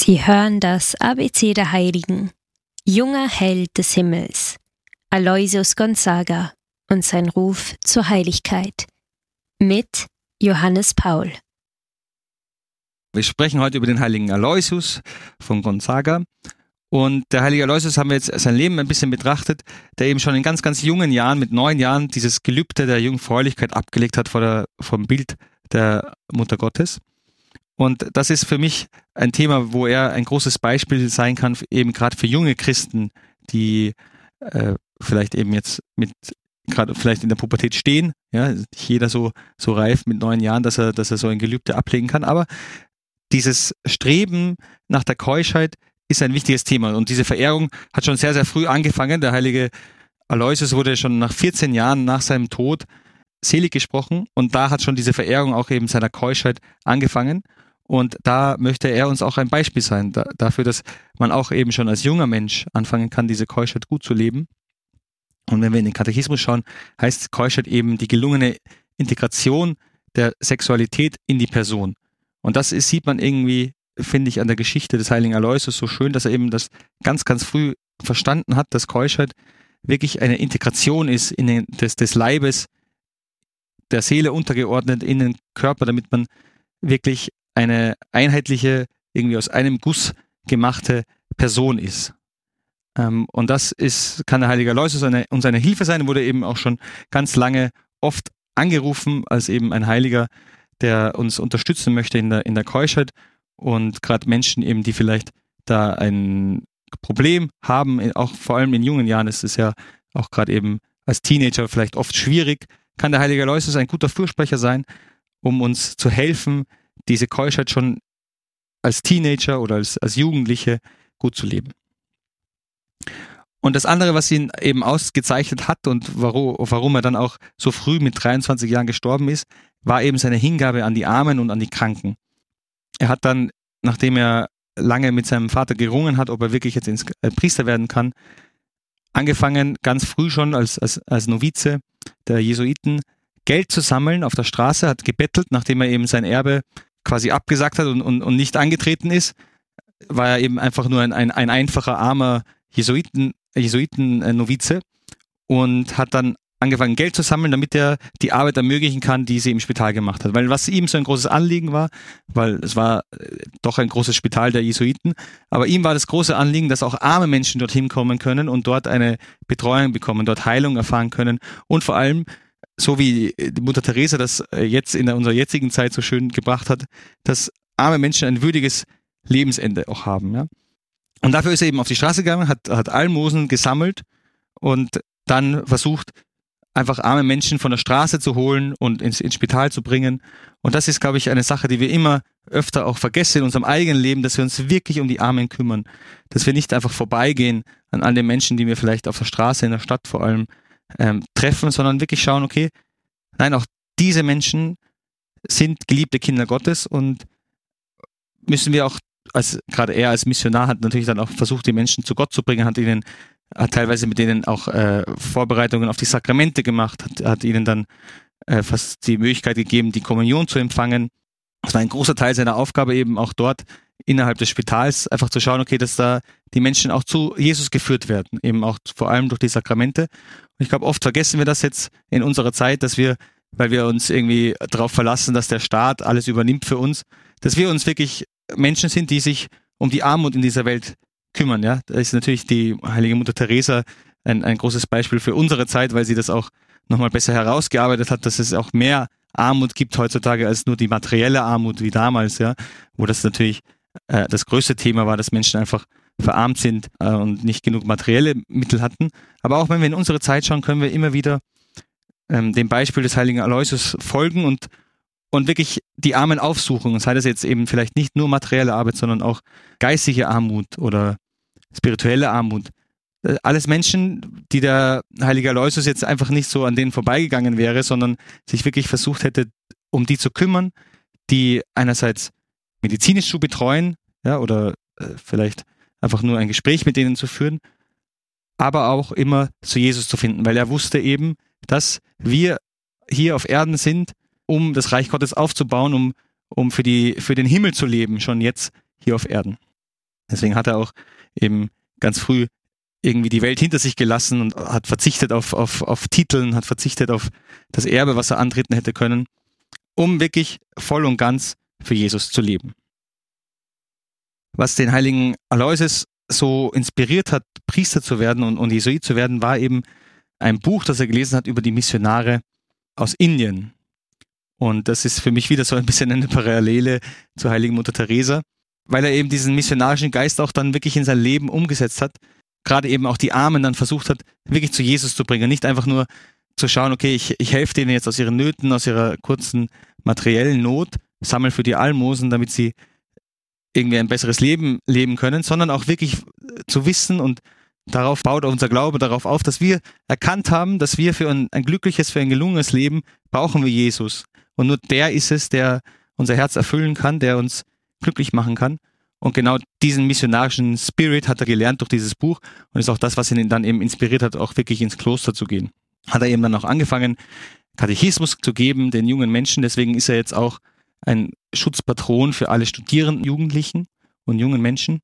Sie hören das ABC der Heiligen. Junger Held des Himmels, Aloysius Gonzaga und sein Ruf zur Heiligkeit. Mit Johannes Paul. Wir sprechen heute über den heiligen Aloysius von Gonzaga. Und der heilige Aloysius haben wir jetzt sein Leben ein bisschen betrachtet, der eben schon in ganz, ganz jungen Jahren, mit 9 Jahren, dieses Gelübde der Jungfräulichkeit abgelegt hat vom Bild der Mutter Gottes. Und das ist für mich ein Thema, wo er ein großes Beispiel sein kann, eben gerade für junge Christen, die vielleicht eben jetzt gerade vielleicht in der Pubertät stehen, ja, nicht jeder so reif mit 9 Jahren, dass er so ein Gelübde ablegen kann, aber dieses Streben nach der Keuschheit ist ein wichtiges Thema und diese Verehrung hat schon sehr, sehr früh angefangen. Der heilige Aloysius wurde schon nach 14 Jahren nach seinem Tod selig gesprochen und da hat schon diese Verehrung auch eben seiner Keuschheit angefangen. Und da möchte er uns auch ein Beispiel sein, dafür, dass man auch eben schon als junger Mensch anfangen kann, diese Keuschheit gut zu leben. Und wenn wir in den Katechismus schauen, heißt Keuschheit eben die gelungene Integration der Sexualität in die Person. Und das sieht man irgendwie, finde ich, an der Geschichte des heiligen Aloysius so schön, dass er eben das ganz, ganz früh verstanden hat, dass Keuschheit wirklich eine Integration ist des Leibes, der Seele untergeordnet in den Körper, damit man wirklich eine einheitliche, irgendwie aus einem Guss gemachte Person ist. Und das kann der heilige Aloysius uns eine Hilfe sein, wurde eben auch schon ganz lange oft angerufen als eben ein Heiliger, der uns unterstützen möchte in der Keuschheit und gerade Menschen eben, die vielleicht da ein Problem haben, auch vor allem in jungen Jahren ist es ja auch gerade eben als Teenager vielleicht oft schwierig, kann der heilige Aloysius ein guter Fürsprecher sein, um uns zu helfen, diese Keuschheit schon als Teenager oder als Jugendliche gut zu leben. Und das andere, was ihn eben ausgezeichnet hat und warum er dann auch so früh mit 23 Jahren gestorben ist, war eben seine Hingabe an die Armen und an die Kranken. Er hat dann, nachdem er lange mit seinem Vater gerungen hat, ob er wirklich jetzt Priester werden kann, angefangen, ganz früh schon als Novize der Jesuiten Geld zu sammeln auf der Straße, hat gebettelt, nachdem er eben sein Erbe quasi abgesagt hat und nicht angetreten ist, war er eben einfach nur ein einfacher, armer Jesuiten-Novize und hat dann angefangen, Geld zu sammeln, damit er die Arbeit ermöglichen kann, die sie im Spital gemacht hat. Weil was ihm so ein großes Anliegen war, weil es war doch ein großes Spital der Jesuiten, aber ihm war das große Anliegen, dass auch arme Menschen dorthin kommen können und dort eine Betreuung bekommen, dort Heilung erfahren können und vor allem, so wie die Mutter Teresa das jetzt in unserer jetzigen Zeit so schön gebracht hat, dass arme Menschen ein würdiges Lebensende auch haben. Ja? Und dafür ist er eben auf die Straße gegangen, hat Almosen gesammelt und dann versucht, einfach arme Menschen von der Straße zu holen und ins Spital zu bringen. Und das ist, glaube ich, eine Sache, die wir immer öfter auch vergessen in unserem eigenen Leben, dass wir uns wirklich um die Armen kümmern. Dass wir nicht einfach vorbeigehen an all den Menschen, die wir vielleicht auf der Straße, in der Stadt vor allem treffen, sondern wirklich schauen, okay, nein, auch diese Menschen sind geliebte Kinder Gottes und müssen wir auch, gerade er als Missionar hat natürlich dann auch versucht, die Menschen zu Gott zu bringen, hat teilweise mit denen auch Vorbereitungen auf die Sakramente gemacht, hat ihnen dann fast die Möglichkeit gegeben, die Kommunion zu empfangen. Das war ein großer Teil seiner Aufgabe, eben auch dort innerhalb des Spitals einfach zu schauen, okay, dass da die Menschen auch zu Jesus geführt werden, eben auch vor allem durch die Sakramente. Und ich glaube, oft vergessen wir das jetzt in unserer Zeit, weil wir uns irgendwie darauf verlassen, dass der Staat alles übernimmt für uns, dass wir uns wirklich Menschen sind, die sich um die Armut in dieser Welt kümmern. Ja, da ist natürlich die heilige Mutter Teresa ein großes Beispiel für unsere Zeit, weil sie das auch nochmal besser herausgearbeitet hat, dass es auch mehr Armut gibt heutzutage als nur die materielle Armut wie damals, ja, wo das natürlich das größte Thema war, dass Menschen einfach verarmt sind und nicht genug materielle Mittel hatten. Aber auch wenn wir in unsere Zeit schauen, können wir immer wieder dem Beispiel des heiligen Aloysius folgen und wirklich die Armen aufsuchen. Und sei das jetzt eben vielleicht nicht nur materielle Arbeit, sondern auch geistige Armut oder spirituelle Armut. Alles Menschen, die der heilige Aloysius jetzt einfach nicht so an denen vorbeigegangen wäre, sondern sich wirklich versucht hätte, um die zu kümmern, die einerseits medizinisch zu betreuen, ja, oder vielleicht einfach nur ein Gespräch mit denen zu führen, aber auch immer zu Jesus zu finden, weil er wusste eben, dass wir hier auf Erden sind, um das Reich Gottes aufzubauen, um für den Himmel zu leben, schon jetzt hier auf Erden. Deswegen hat er auch eben ganz früh irgendwie die Welt hinter sich gelassen und hat verzichtet auf Titeln, hat verzichtet auf das Erbe, was er antreten hätte können, um wirklich voll und ganz für Jesus zu leben. Was den heiligen Aloysius so inspiriert hat, Priester zu werden und Jesuit zu werden, war eben ein Buch, das er gelesen hat über die Missionare aus Indien. Und das ist für mich wieder so ein bisschen eine Parallele zur heiligen Mutter Teresa, weil er eben diesen missionarischen Geist auch dann wirklich in sein Leben umgesetzt hat, gerade eben auch die Armen dann versucht hat, wirklich zu Jesus zu bringen. Nicht einfach nur zu schauen, okay, ich helfe denen jetzt aus ihren Nöten, aus ihrer kurzen materiellen Not, sammle für die Almosen, damit sie irgendwie ein besseres Leben leben können, sondern auch wirklich zu wissen, und darauf baut unser Glaube darauf auf, dass wir erkannt haben, dass wir für ein glückliches, für ein gelungenes Leben brauchen wir Jesus. Und nur der ist es, der unser Herz erfüllen kann, der uns glücklich machen kann. Und genau diesen missionarischen Spirit hat er gelernt durch dieses Buch und ist auch das, was ihn dann eben inspiriert hat, auch wirklich ins Kloster zu gehen. Hat er eben dann auch angefangen, Katechismus zu geben den jungen Menschen. Deswegen ist er jetzt auch ein Schutzpatron für alle Studierenden, Jugendlichen und jungen Menschen.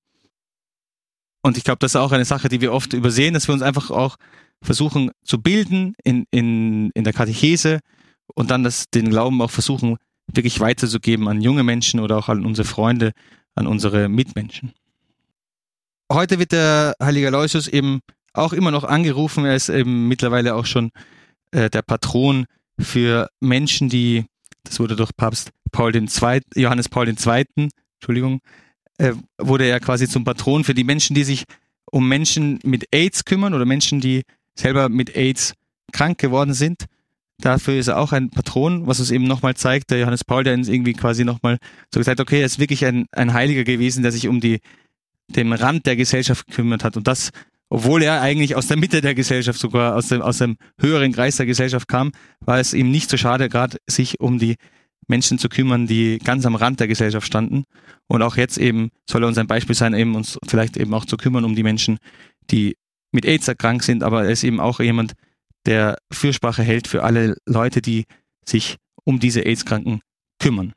Und ich glaube, das ist auch eine Sache, die wir oft übersehen, dass wir uns einfach auch versuchen zu bilden in der Katechese und dann den Glauben auch versuchen, wirklich weiterzugeben an junge Menschen oder auch an unsere Freunde, an unsere Mitmenschen. Heute wird der heilige Aloysius eben auch immer noch angerufen. Er ist eben mittlerweile auch schon der Patron für Menschen, das wurde durch Papst Johannes Paul II., wurde er quasi zum Patron für die Menschen, die sich um Menschen mit AIDS kümmern oder Menschen, die selber mit AIDS krank geworden sind. Dafür ist er auch ein Patron, was uns eben nochmal zeigt, der Johannes Paul, der uns irgendwie quasi nochmal so gesagt hat, okay, er ist wirklich ein Heiliger gewesen, der sich um den Rand der Gesellschaft gekümmert hat. Und das, obwohl er eigentlich aus der Mitte der Gesellschaft, sogar aus dem höheren Kreis der Gesellschaft kam, war es ihm nicht so schade, gerade sich um die Menschen zu kümmern, die ganz am Rand der Gesellschaft standen. Und auch jetzt eben soll er uns ein Beispiel sein, eben uns vielleicht eben auch zu kümmern um die Menschen, die mit AIDS erkrankt sind, aber er ist eben auch jemand, der Fürsprache hält für alle Leute, die sich um diese AIDS-Kranken kümmern.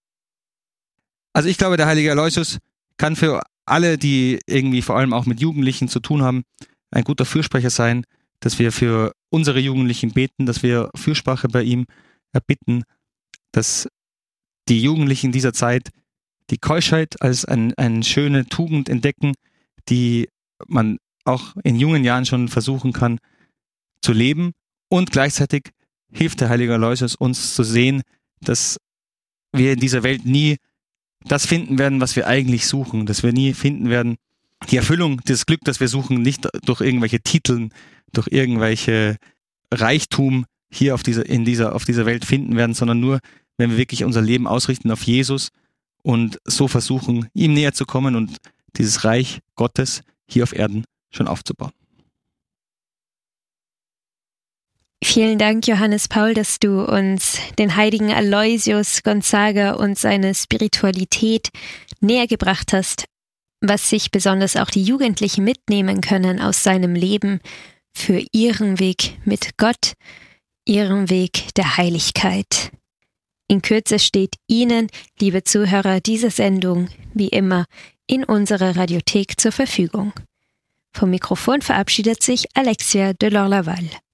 Also ich glaube, der heilige Aloysius kann für alle, die irgendwie vor allem auch mit Jugendlichen zu tun haben, ein guter Fürsprecher sein, dass wir für unsere Jugendlichen beten, dass wir Fürsprache bei ihm erbitten, dass die Jugendlichen dieser Zeit die Keuschheit als eine schöne Tugend entdecken, die man auch in jungen Jahren schon versuchen kann zu leben, und gleichzeitig hilft der heilige Aloysius uns zu sehen, dass wir in dieser Welt nie das finden werden, was wir eigentlich suchen, dass wir nie finden werden, die Erfüllung, das Glück, das wir suchen, nicht durch irgendwelche Titeln, durch irgendwelche Reichtum hier auf dieser Welt finden werden, sondern nur, wenn wir wirklich unser Leben ausrichten auf Jesus und so versuchen, ihm näher zu kommen und dieses Reich Gottes hier auf Erden schon aufzubauen. Vielen Dank, Johannes Paul, dass du uns den heiligen Aloysius Gonzaga und seine Spiritualität näher gebracht hast, was sich besonders auch die Jugendlichen mitnehmen können aus seinem Leben für ihren Weg mit Gott, ihren Weg der Heiligkeit. In Kürze steht Ihnen, liebe Zuhörer, diese Sendung wie immer in unserer Radiothek zur Verfügung. Vom Mikrofon verabschiedet sich Alexia de Lorlaval.